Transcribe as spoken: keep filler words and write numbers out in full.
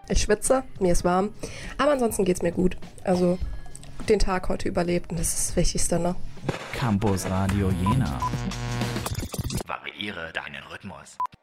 Ich schwitze, mir ist warm. Aber ansonsten geht's mir gut. Also den Tag heute überlebt und das ist das Wichtigste, ne? Campus Radio Jena. Variiere deinen Rhythmus.